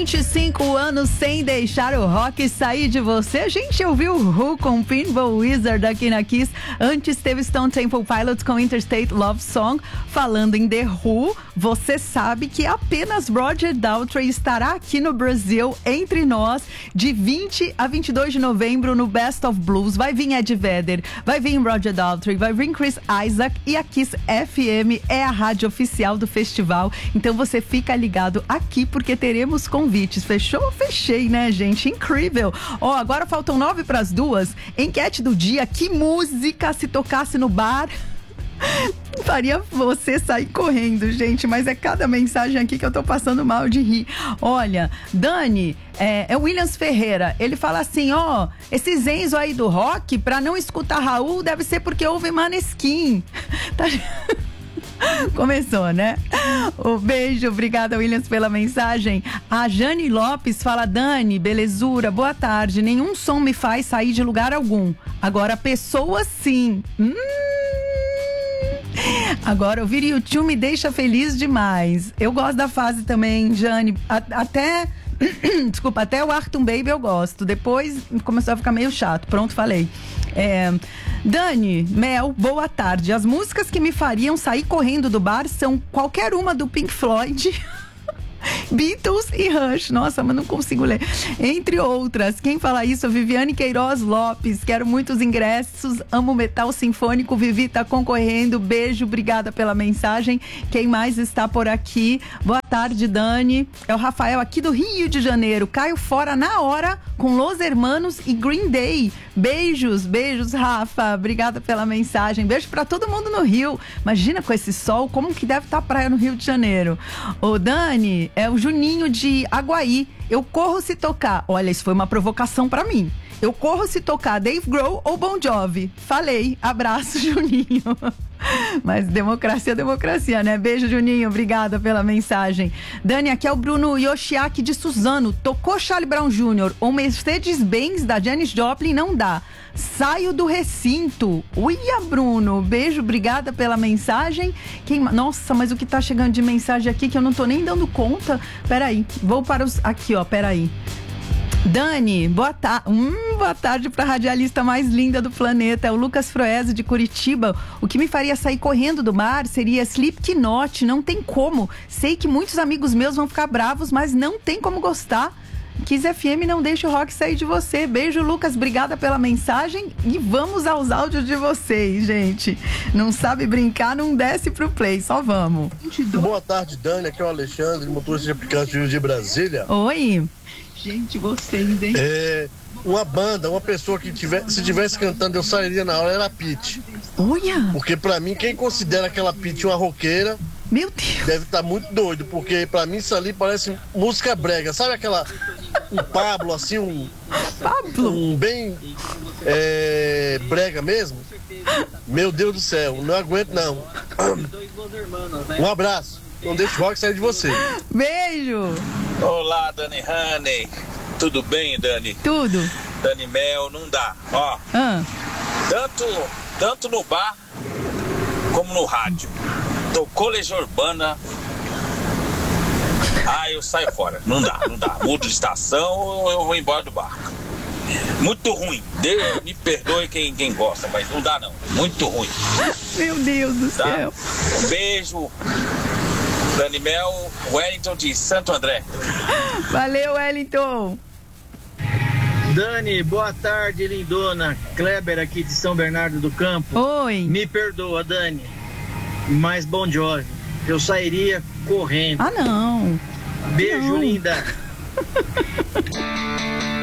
25 anos sem deixar o rock sair de você. A gente ouviu o Who com Pinball Wizard aqui na Kiss. Antes teve Stone Temple Pilots com Interstate Love Song. Falando em The Who, você sabe que apenas Roger Daltrey estará aqui no Brasil entre nós de 20 a 22 de novembro no Best of Blues. Vai vir Ed Vedder, vai vir Roger Daltrey, vai vir Chris Isaac e a Kiss FM é a rádio oficial do festival. Então você fica ligado aqui porque teremos convites. Fechou? Fechei, né, gente? Incrível. Ó, agora faltam 9 para as 2. Enquete do dia: que música, se tocasse no bar, faria você sair correndo, gente? Mas é cada mensagem aqui que eu tô passando mal de rir. Olha, Dani, é o Williams Ferreira. Ele fala assim, ó, esses Enzo aí do rock, pra não escutar Raul, deve ser porque houve Maneskin. Tá... Começou, né? Um beijo, obrigada, Williams, pela mensagem. A Jane Lopes fala: Dani, belezura, boa tarde. Nenhum som me faz sair de lugar algum. Agora, pessoas sim. Agora, ouvir YouTube me deixa feliz demais. Eu gosto da fase também, Jane. Até... Desculpa, até o Arthur Baby eu gosto. Depois começou a ficar meio chato. Pronto, falei. Dani, Mel, boa tarde. As músicas que me fariam sair correndo do bar são qualquer uma do Pink Floyd, Beatles e Rush. Nossa, mas não consigo ler. Entre outras. Quem fala isso? Viviane Queiroz Lopes. Quero muitos ingressos. Amo metal sinfônico. Vivi tá concorrendo. Beijo, obrigada pela mensagem. Quem mais está por aqui? Boa tarde, Dani. É o Rafael aqui do Rio de Janeiro. Caio fora na hora com Los Hermanos e Green Day. Beijos, beijos, Rafa. Obrigada pela mensagem. Beijo pra todo mundo no Rio. Imagina com esse sol, como que deve estar a praia no Rio de Janeiro. Ô, Dani, é o Juninho de Aguaí. Eu corro se tocar. Olha, isso foi uma provocação pra mim. Eu corro se tocar Dave Grohl ou Bon Jovi. Falei. Abraço, Juninho. Mas democracia é democracia, né? Beijo, Juninho. Obrigada pela mensagem. Dani, aqui é o Bruno Yoshiaki de Suzano. Tocou Charlie Brown Jr. ou Mercedes-Benz da Janis Joplin, não dá. Saio do recinto. Uia, Bruno. Beijo, obrigada pela mensagem. Nossa, mas o que tá chegando de mensagem aqui que eu não tô nem dando conta. Peraí, vou para os... Aqui, ó, peraí. Dani, boa tarde pra radialista mais linda do planeta, é o Lucas Froese de Curitiba. O que me faria sair correndo do bar seria Slipknot, não tem como. Sei que muitos amigos meus vão ficar bravos, mas não tem como gostar. Kiss FM não deixa o rock sair de você. Beijo, Lucas, obrigada pela mensagem e vamos aos áudios de vocês, gente. Não sabe brincar, não desce pro play, só vamos. Boa tarde, Dani, aqui é o Alexandre, motorista de aplicativo de Brasília. Oi. Gente, vocês, hein? Uma banda, uma pessoa que se tivesse cantando eu sairia na hora, era a Pitty. Olha! Porque pra mim, quem considera aquela Pitty uma roqueira, meu Deus, deve estar muito doido, porque pra mim isso ali parece música brega. Sabe aquela... um Pablo, assim, um bem brega mesmo? Meu Deus do céu, não aguento não. Um abraço. Não deixe o rock sair de você. Beijo! Olá, Dani Honey. Tudo bem, Dani? Tudo. Dani Mel, não dá. Ó, tanto no bar como no rádio. Tocou Legião Urbana. Eu saio fora. Não dá. Mudo de estação ou eu vou embora do bar. Muito ruim. Deus me perdoe quem gosta, mas não dá não. Muito ruim. Meu Deus do céu. Um beijo. Dani Mel, Wellington de Santo André. Valeu, Wellington. Dani, boa tarde, lindona. Kleber aqui de São Bernardo do Campo. Oi. Me perdoa, Dani, mas Bon Jovi, eu sairia correndo. Não. Beijo, não. linda.